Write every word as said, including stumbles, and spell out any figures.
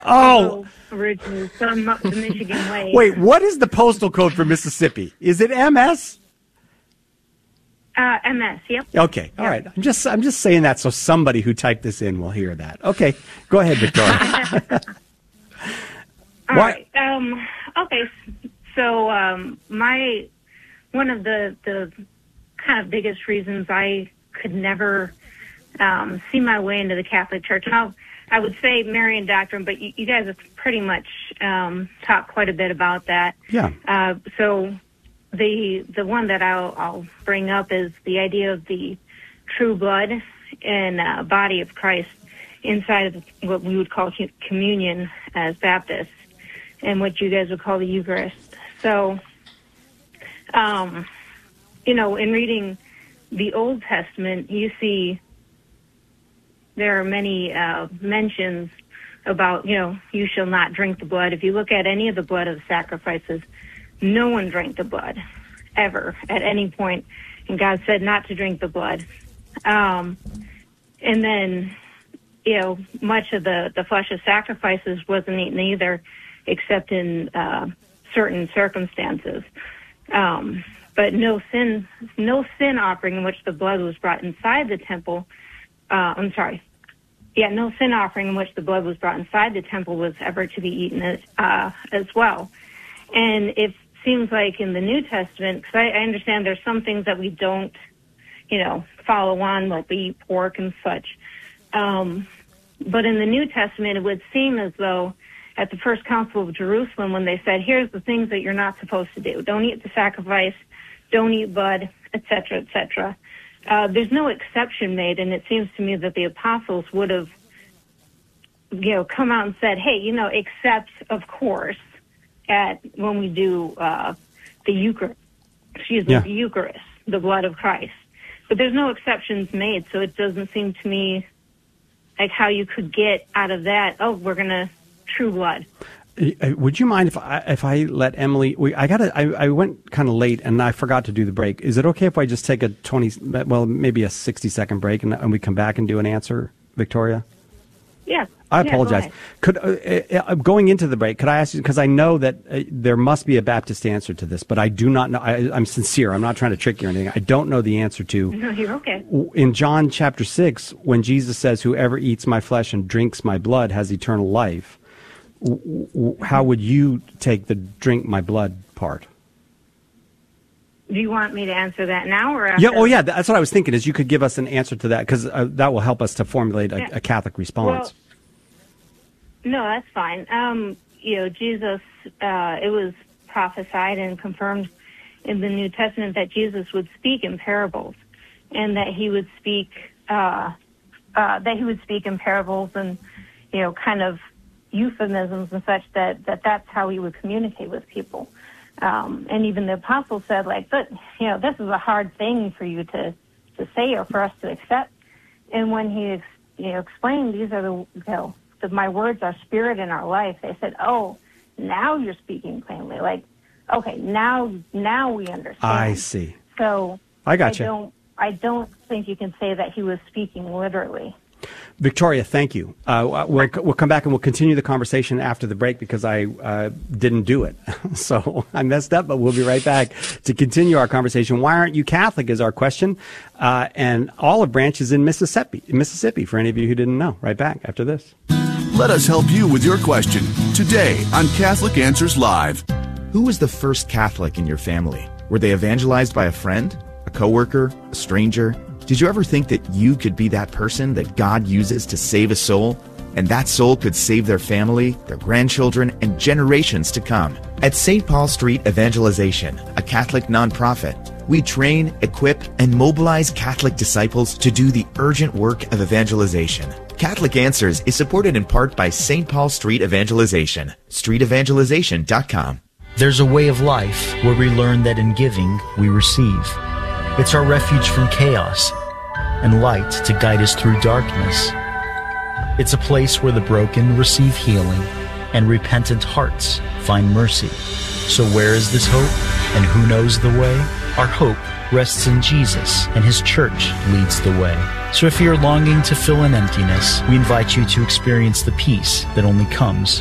Oh. Originally from up the Michigan way. Wait, what is the postal code for Mississippi? Is it M S? Uh, M S, yep. Okay, all yep. right. I'm just I'm just saying that so somebody who typed this in will hear that. Okay, go ahead, Victoria. all right. Um, okay, so um, my one of the the kind of biggest reasons I could never um, see my way into the Catholic Church, and I'll, I would say Marian doctrine, but you, you guys have pretty much um, talked quite a bit about that. Yeah. Uh, so the the one that I'll, I'll bring up is the idea of the true blood and uh, body of Christ inside of what we would call communion as Baptists, and what you guys would call the Eucharist. So, um, you know, in reading the Old Testament, you see there are many uh, mentions about, you know, you shall not drink the blood. If you look at any of the blood of the sacrifices, no one drank the blood ever at any point, and God said not to drink the blood. Um, and then, you know, much of the, the flesh of sacrifices wasn't eaten either, except in uh, certain circumstances. Um, but no sin, no sin offering in which the blood was brought inside the temple. Uh, I'm sorry. Yeah, no sin offering in which the blood was brought inside the temple was ever to be eaten as, uh, as well. And it seems like in the New Testament, because I, I understand there's some things that we don't, you know, follow on, like we eat pork and such. Um, but in the New Testament, it would seem as though at the First Council of Jerusalem, when they said, here's the things that you're not supposed to do. Don't eat the sacrifice, don't eat blood, et cetera, et cetera. Uh, there's no exception made, and it seems to me that the apostles would have, you know, come out and said, hey, you know, except, of course, at when we do uh, the Eucharist, excuse me, yeah. the Eucharist, the blood of Christ. But there's no exceptions made, so it doesn't seem to me like how you could get out of that, oh, we're going to true blood. Would you mind if I if I let Emily? We, I got I, I went kind of late and I forgot to do the break. Is it okay if I just take a twenty, well, maybe a sixty second break and, and we come back and do an answer, Victoria? Yeah. I apologize. Yeah, could uh, uh, going into the break, could I ask you, because I know that uh, there must be a Baptist answer to this, but I do not know. I, I'm sincere. I'm not trying to trick you or anything. I don't know the answer to. No, you're okay. In John chapter six, when Jesus says, "Whoever eats my flesh and drinks my blood has eternal life," w- w- how would you take the "drink my blood" part? Do you want me to answer that now or after? Yeah. Oh, yeah. That's what I was thinking. Is you could give us an answer to that, because uh, that will help us to formulate a, yeah. a Catholic response. Well, no, that's fine. Um, you know, Jesus, uh, it was prophesied and confirmed in the New Testament that Jesus would speak in parables, and that he would speak, uh, uh, that he would speak in parables and, you know, kind of euphemisms and such, that, that that's how he would communicate with people. Um, and even the apostles said, like, but, you know, this is a hard thing for you to, to say or for us to accept. And when he, you know, explained, these are the, you know, that my words are spirit in our life, they said, oh, now you're speaking plainly. Like, okay, now now we understand. I see. So I gotcha. I don't, I don't think you can say that he was speaking literally. Victoria, thank you. Uh, we'll, we'll come back and we'll continue the conversation after the break, because I uh, didn't do it. So I messed up, but we'll be right back to continue our conversation. Why aren't you Catholic is our question. Uh, and Olive Branch is in Mississippi, Mississippi, for any of you who didn't know. Right back after this. Let us help you with your question today on Catholic Answers Live. Who was the first Catholic in your family? Were they evangelized by a friend, a coworker, a stranger? Did you ever think that you could be that person that God uses to save a soul? And that soul could save their family, their grandchildren, and generations to come. At Saint Paul Street Evangelization, a Catholic nonprofit, we train, equip, and mobilize Catholic disciples to do the urgent work of evangelization. Catholic Answers is supported in part by Saint Paul Street Evangelization, street evangelization dot com. There's a way of life where we learn that in giving, we receive. It's our refuge from chaos and light to guide us through darkness. It's a place where the broken receive healing and repentant hearts find mercy. So where is this hope, and who knows the way? Our hope rests in Jesus, and His church leads the way. So if you're longing to fill an emptiness, we invite you to experience the peace that only comes